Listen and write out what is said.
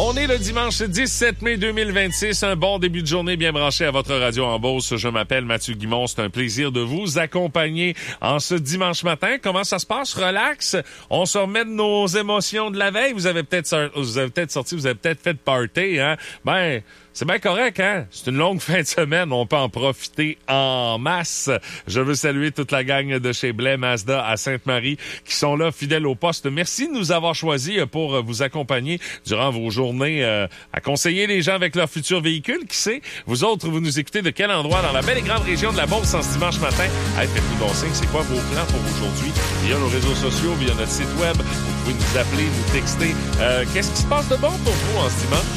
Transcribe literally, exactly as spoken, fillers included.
On est le dimanche dix-sept mai deux mille vingt-six. Un bon début de journée bien branché à votre radio en Beauce. Je m'appelle Mathieu Guimond. C'est un plaisir de vous accompagner en ce dimanche matin. Comment ça se passe? Relax. On se remet de nos émotions de la veille. Vous avez peut-être, vous avez peut-être sorti, vous avez peut-être fait de party, hein? Ben, c'est bien correct, hein? C'est une longue fin de semaine. On peut en profiter en masse. Je veux saluer toute la gang de chez Blais Mazda à Sainte-Marie qui sont là, fidèles au poste. Merci de nous avoir choisis pour vous accompagner durant vos journées euh, à conseiller les gens avec leur futur véhicule. Qui sait? Vous autres, vous nous écoutez de quel endroit dans la belle et grande région de la Beauce en ce dimanche matin? Hey, faites-nous bon signe. C'est quoi vos plans pour aujourd'hui? Via nos réseaux sociaux, via notre site web. Vous pouvez nous appeler, nous texter. Euh, qu'est-ce qui se passe de bon pour vous en ce dimanche?